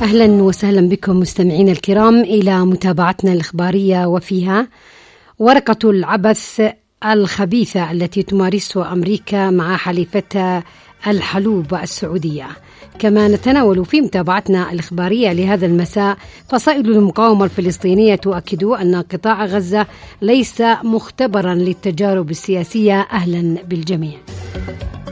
أهلا وسهلا بكم مستمعينا الكرام إلى متابعتنا الإخبارية، وفيها ورقة العبث الخبيثة التي تمارسها أمريكا مع حليفتها الحلوب السعودية. كما نتناول في متابعتنا الإخبارية لهذا المساء فصائل المقاومة الفلسطينية تؤكد أن قطاع غزة ليس مختبرا للتجارب السياسية. أهلا بالجميع.